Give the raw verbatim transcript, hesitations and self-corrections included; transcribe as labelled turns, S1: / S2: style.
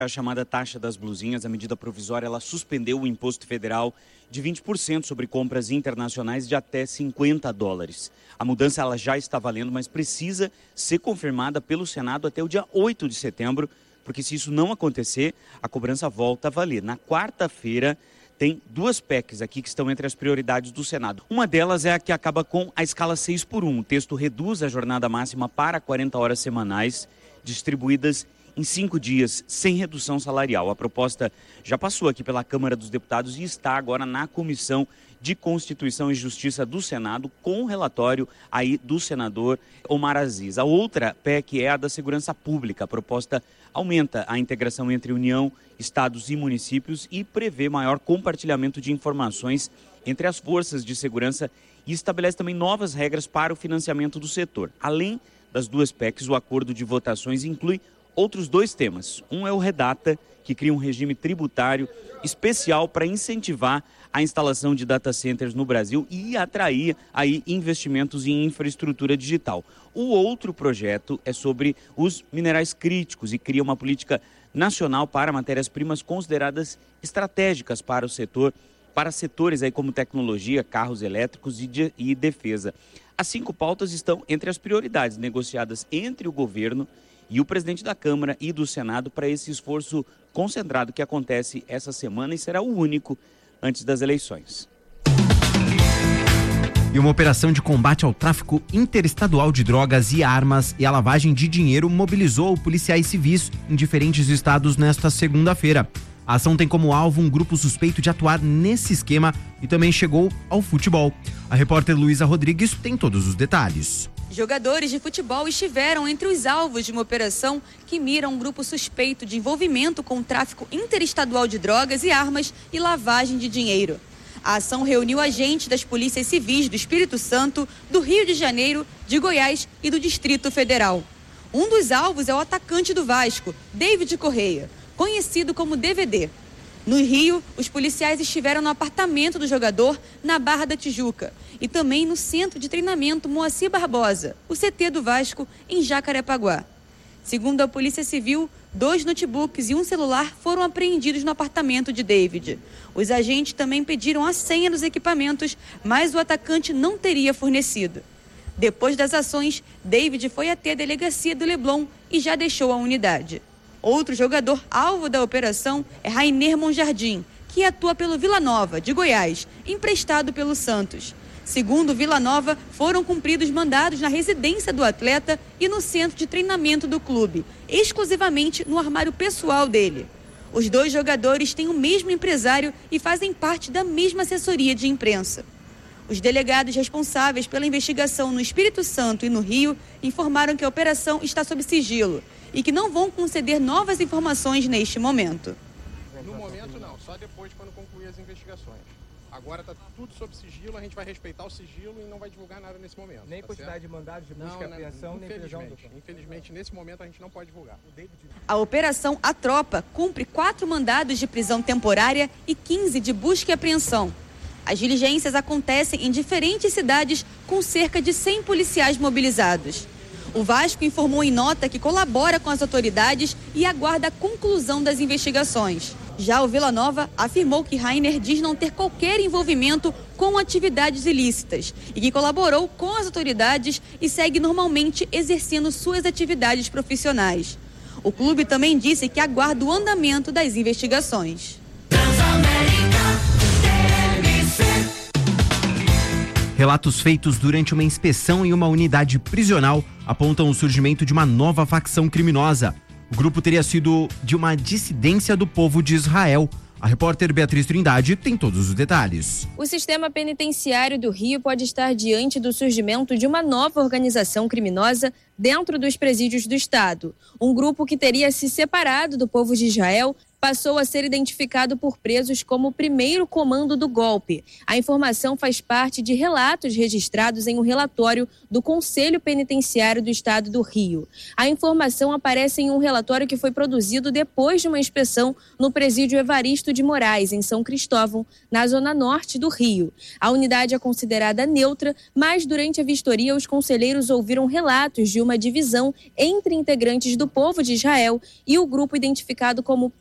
S1: A chamada taxa das blusinhas, a medida provisória, ela suspendeu o imposto federal de vinte por cento sobre compras internacionais de até cinquenta dólares. A mudança ela já está valendo, mas precisa ser confirmada pelo Senado até o dia oito de setembro, porque se isso não acontecer, a cobrança volta a valer. Na quarta-feira, tem duas P E Cs aqui que estão entre as prioridades do Senado. Uma delas é a que acaba com a escala seis por um. O texto reduz a jornada máxima para quarenta horas semanais, distribuídas em cinco dias, sem redução salarial. A proposta já passou aqui pela Câmara dos Deputados e está agora na Comissão de Constituição e Justiça do Senado, com o relatório aí do senador Omar Aziz. A outra P E C é a da Segurança Pública. A proposta aumenta a integração entre União, estados e municípios e prevê maior compartilhamento de informações entre as forças de segurança e estabelece também novas regras para o financiamento do setor. Além das duas P E Cs, o acordo de votações inclui outros dois temas. Um é o Redata, que cria um regime tributário especial para incentivar a instalação de data centers no Brasil e atrair aí investimentos em infraestrutura digital. O outro projeto é sobre os minerais críticos e cria uma política nacional para matérias-primas consideradas estratégicas para o setor, para setores aí como tecnologia, carros elétricos e, de, e defesa. As cinco pautas estão entre as prioridades negociadas entre o governo e o presidente da Câmara e do Senado para esse esforço concentrado que acontece essa semana e será o único antes das eleições.
S2: E uma operação de combate ao tráfico interestadual de drogas e armas e à lavagem de dinheiro mobilizou policiais civis em diferentes estados nesta segunda-feira. A ação tem como alvo um grupo suspeito de atuar nesse esquema e também chegou ao futebol. A repórter Luísa Rodrigues tem todos os detalhes.
S3: Jogadores de futebol estiveram entre os alvos de uma operação que mira um grupo suspeito de envolvimento com o tráfico interestadual de drogas e armas e lavagem de dinheiro. A ação reuniu agentes das polícias civis do Espírito Santo, do Rio de Janeiro, de Goiás e do Distrito Federal. Um dos alvos é o atacante do Vasco, David Correia, conhecido como D V D. No Rio, os policiais estiveram no apartamento do jogador, na Barra da Tijuca, e também no Centro de Treinamento Moacir Barbosa, o C T do Vasco, em Jacarepaguá. Segundo a Polícia Civil, dois notebooks e um celular foram apreendidos no apartamento de David. Os agentes também pediram a senha dos equipamentos, mas o atacante não teria fornecido. Depois das ações, David foi até a delegacia do Leblon e já deixou a unidade. Outro jogador alvo da operação é Rainer Monjardim, que atua pelo Vila Nova, de Goiás, emprestado pelo Santos. Segundo Vila Nova, foram cumpridos mandados na residência do atleta e no centro de treinamento do clube, exclusivamente no armário pessoal dele. Os dois jogadores têm o mesmo empresário e fazem parte da mesma assessoria de imprensa. Os delegados responsáveis pela investigação no Espírito Santo e no Rio informaram que a operação está sob sigilo e que não vão conceder novas informações neste momento.
S4: No momento não, só depois quando concluir as investigações. Agora está tudo sob sigilo, a gente vai respeitar o sigilo e não vai divulgar nada nesse momento.
S5: Nem
S4: tá
S5: quantidade
S4: certo?
S5: de mandados de busca
S4: não,
S5: e apreensão, nem prisão.
S4: Infelizmente, infelizmente, nesse momento a gente não pode divulgar.
S3: A operação A Tropa cumpre quatro mandados de prisão temporária e quinze de busca e apreensão. As diligências acontecem em diferentes cidades com cerca de cem policiais mobilizados. O Vasco informou em nota que colabora com as autoridades e aguarda a conclusão das investigações. Já o Vila Nova afirmou que Rainer diz não ter qualquer envolvimento com atividades ilícitas e que colaborou com as autoridades e segue normalmente exercendo suas atividades profissionais. O clube também disse que aguarda o andamento das investigações.
S2: Relatos feitos durante uma inspeção em uma unidade prisional apontam o surgimento de uma nova facção criminosa. O grupo teria sido de uma dissidência do povo de Israel. A repórter Beatriz Trindade tem todos os detalhes.
S6: O sistema penitenciário do Rio pode estar diante do surgimento de uma nova organização criminosa dentro dos presídios do estado. Um grupo que teria se separado do povo de Israel passou a ser identificado por presos como o primeiro comando do golpe. A informação faz parte de relatos registrados em um relatório do Conselho Penitenciário do Estado do Rio. A informação aparece em um relatório que foi produzido depois de uma inspeção no presídio Evaristo de Moraes, em São Cristóvão, na zona norte do Rio. A unidade é considerada neutra, mas durante a vistoria os conselheiros ouviram relatos de uma divisão entre integrantes do povo de Israel e o grupo identificado como